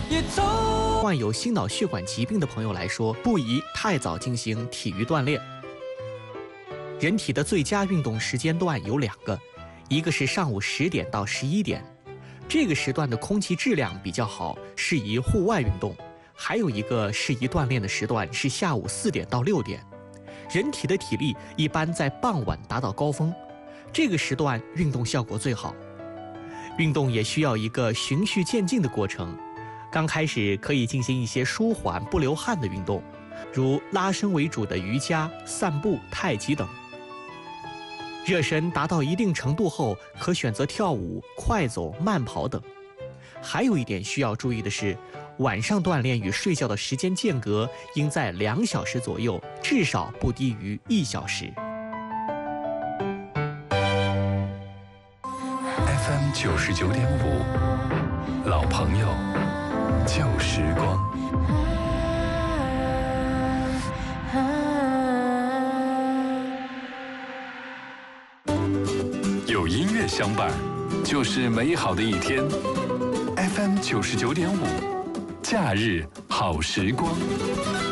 患有心脑血管疾病的朋友来说，不宜太早进行体育锻炼。人体的最佳运动时间段有2个，一个是上午10点到11点，这个时段的空气质量比较好，适宜户外运动；还有一个适宜锻炼的时段是下午4点到6点。人体的体力一般在傍晚达到高峰，这个时段运动效果最好。运动也需要一个循序渐进的过程，刚开始可以进行一些舒缓不流汗的运动，如拉伸为主的瑜伽、散步、太极等。热身达到一定程度后，可选择跳舞、快走、慢跑等。还有一点需要注意的是，晚上锻炼与睡觉的时间间隔应在2小时左右，至少不低于1小时。 FM 99.5，老朋友，旧时光。有音乐相伴，就是美好的一天。FM 99.5，假日好时光。